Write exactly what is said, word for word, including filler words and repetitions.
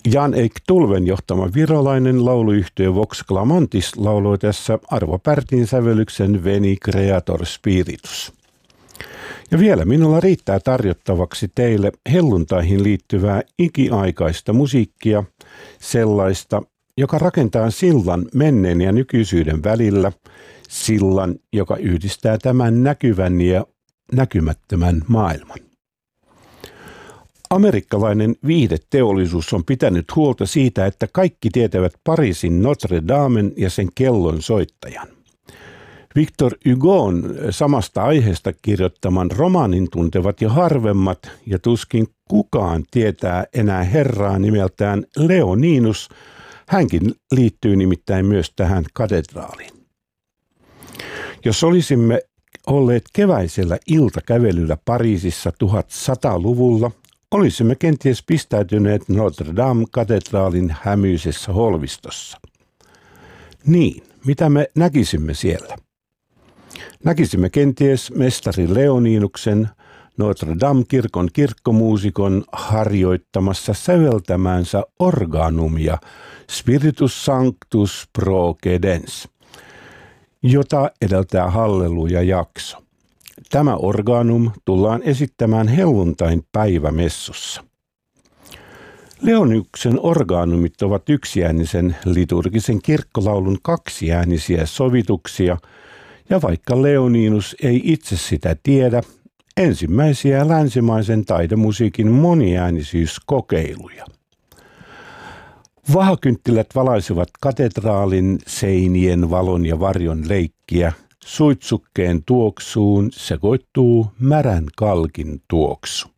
Jan-Eik Tulven johtama virolainen lauluyhtye Vox Clamantis lauloi tässä Arvo Pärtin sävellyksen Veni Creator Spiritus. Ja vielä minulla riittää tarjottavaksi teille helluntaihin liittyvää ikiaikaista musiikkia, sellaista, joka rakentaa sillan menneen ja nykyisyyden välillä, sillan, joka yhdistää tämän näkyvän ja näkymättömän maailman. Amerikkalainen viihdeteollisuus on pitänyt huolta siitä, että kaikki tietävät Pariisin Notre Damen ja sen kellon soittajan. Victor Hugon samasta aiheesta kirjoittaman romaanin tuntevat jo harvemmat, ja tuskin kukaan tietää enää herraa nimeltään Leoninus. Hänkin liittyy nimittäin myös tähän katedraaliin. Jos olisimme olleet keväisellä iltakävelyllä Pariisissa tuhatsataluvulla, olisimme kenties pistäytyneet Notre Dame-katedraalin hämyisessä holvistossa. Niin, mitä me näkisimme siellä? Näkisimme kenties mestari Leoninuksen, Notre Dame-kirkon kirkkomuusikon harjoittamassa säveltämäänsä organumia Spiritus Sanctus Pro Cedens, jota edeltää halleluja-jakso. Tämä organum tullaan esittämään helluntain päivämessussa. Leoninuksen organumit ovat yksiäänisen liturgisen kirkkolaulun kaksiäänisiä sovituksia, ja vaikka Leoninus ei itse sitä tiedä, ensimmäisiä länsimaisen taidemusiikin moniäänisyyskokeiluja. Vahakynttilät valaisevat katedraalin seinien valon ja varjon leikkiä, suitsukkeen tuoksuun sekoittuu märän kalkin tuoksu.